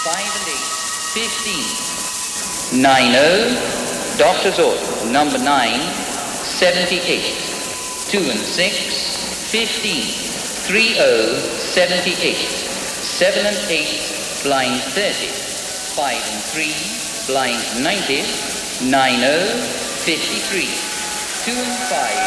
5 and 8, 15. 9-0, Doctor's Order, number 9, 78. 2 and 6, 15. 3-0, 78. 7 and 8, blind 30. 5 and 3, blind 90. 9-0, 53. 2 and 5.